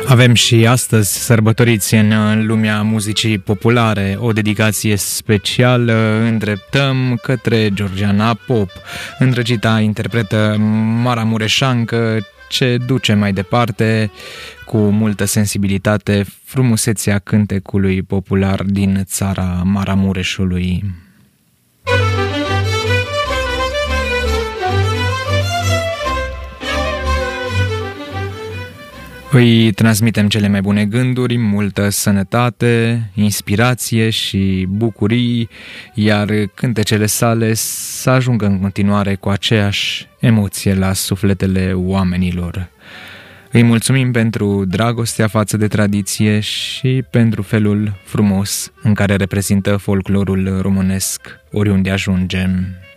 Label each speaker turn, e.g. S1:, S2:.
S1: Avem și astăzi sărbătoriți în lumea muzicii populare. O dedicație specială îndreptăm către Georgiana Pop. Îndrăgita interpretă Maramureșancă ce duce mai departe cu multă sensibilitate frumusețea cântecului popular din țara Maramureșului. Îi transmitem cele mai bune gânduri, multă sănătate, inspirație și bucurii, iar cântecele sale să ajungă în continuare cu aceeași emoție la sufletele oamenilor. Îi mulțumim pentru dragostea față de tradiție și pentru felul frumos în care reprezintă folclorul românesc oriunde ajungem.